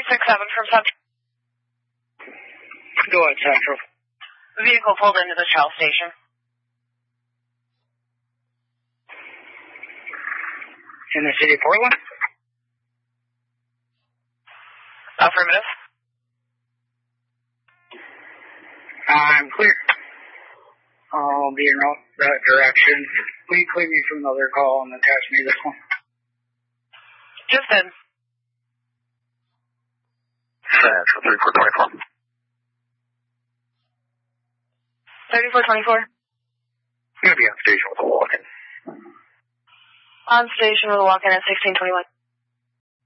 367 from Central. Go ahead, Central. Vehicle pulled into the Shell station. In the city of Portland? Affirmative. I'm clear. I'll be in that direction. Will you clear me from another call and attach me this one? Just in. Central 3424. 3424. You're going to be on station with a walk-in. On station with a walk-in at 1621.